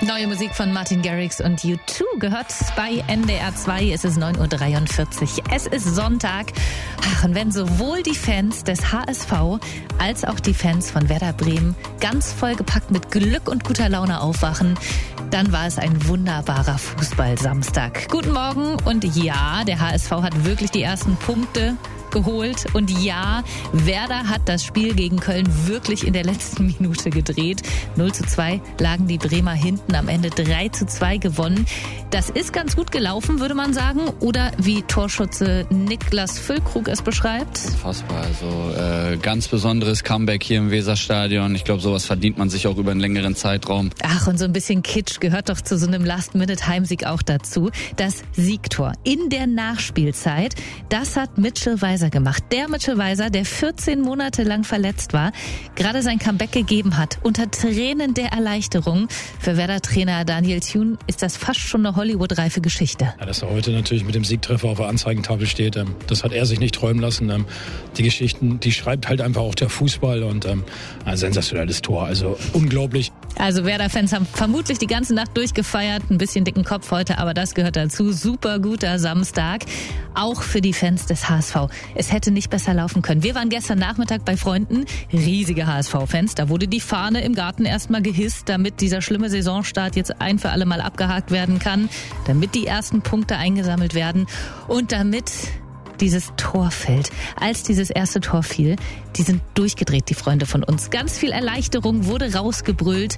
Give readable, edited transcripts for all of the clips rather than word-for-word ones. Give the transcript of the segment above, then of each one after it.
Neue Musik von Martin Garrix und U2 gehört bei NDR 2. Es ist 9.43 Uhr. Es ist Sonntag. Ach, und wenn sowohl die Fans des HSV als auch die Fans von Werder Bremen ganz vollgepackt mit Glück und guter Laune aufwachen, dann war es ein wunderbarer Fußball-Samstag. Guten Morgen und ja, der HSV hat wirklich die ersten Punkte geholt. Und ja, Werder hat das Spiel gegen Köln wirklich in der letzten Minute gedreht. 0:2 lagen die Bremer hinten, am Ende 3:2 gewonnen. Das ist ganz gut gelaufen, würde man sagen. Oder wie Torschütze Niklas Füllkrug es beschreibt. Unfassbar, also ganz besonderes Comeback hier im Weserstadion. Ich glaube, sowas verdient man sich auch über einen längeren Zeitraum. Ach, und so ein bisschen Kitsch gehört doch zu so einem Last-Minute-Heimsieg auch dazu. Das Siegtor in der Nachspielzeit, das hat Mitchell Weiser gemacht. Der Mitchell Weiser, der 14 Monate lang verletzt war, gerade sein Comeback gegeben hat. Unter Tränen der Erleichterung. Für Werder-Trainer Daniel Thune ist das fast schon eine Hollywood-reife Geschichte. Ja, dass er heute natürlich mit dem Siegtreffer auf der Anzeigentafel steht, das hat er sich nicht träumen lassen. Die Geschichten, die schreibt halt einfach auch der Fußball und ein sensationelles Tor, also unglaublich. Also Werder-Fans haben vermutlich die ganze Nacht durchgefeiert, ein bisschen dicken Kopf heute, aber das gehört dazu. Super guter Samstag, auch für die Fans des HSV. Es hätte nicht besser laufen können. Wir waren gestern Nachmittag bei Freunden, riesige HSV-Fans. Da wurde die Fahne im Garten erstmal gehisst, damit dieser schlimme Saisonstart jetzt ein für alle Mal abgehakt werden kann, damit die ersten Punkte eingesammelt werden und damit dieses Tor fällt. Als dieses erste Tor fiel, die sind durchgedreht, die Freunde von uns. Ganz viel Erleichterung wurde rausgebrüllt.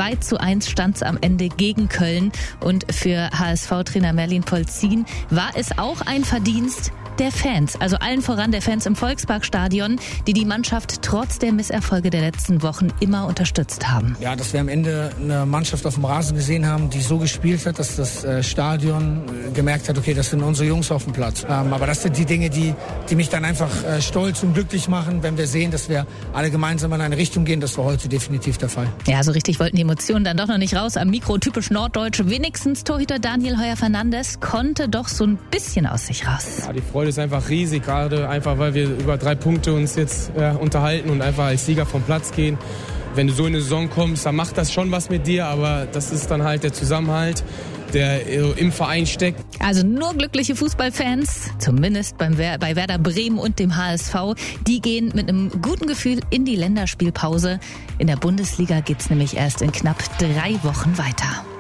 2:1 stand's am Ende gegen Köln. Und für HSV-Trainer Merlin Polzin war es auch ein Verdienst der Fans, also allen voran der Fans im Volksparkstadion, die die Mannschaft trotz der Misserfolge der letzten Wochen immer unterstützt haben. Ja, dass wir am Ende eine Mannschaft auf dem Rasen gesehen haben, die so gespielt hat, dass das Stadion gemerkt hat, okay, das sind unsere Jungs auf dem Platz. Aber das sind die Dinge, die mich dann einfach stolz und glücklich machen, wenn wir sehen, dass wir alle gemeinsam in eine Richtung gehen. Das war heute definitiv der Fall. Ja, so richtig wollten die Emotionen dann doch noch nicht raus. Am Mikro typisch norddeutsch. Wenigstens Torhüter Daniel Heuer-Fernandes konnte doch so ein bisschen aus sich raus. Ja, die Freude ist einfach riesig, gerade einfach, weil wir über 3 Punkte uns jetzt unterhalten und einfach als Sieger vom Platz gehen. Wenn du so in eine Saison kommst, dann macht das schon was mit dir, aber das ist dann halt der Zusammenhalt, der im Verein steckt. Also nur glückliche Fußballfans, zumindest bei Werder Bremen und dem HSV. Die gehen mit einem guten Gefühl in die Länderspielpause. In der Bundesliga geht's nämlich erst in knapp 3 Wochen weiter.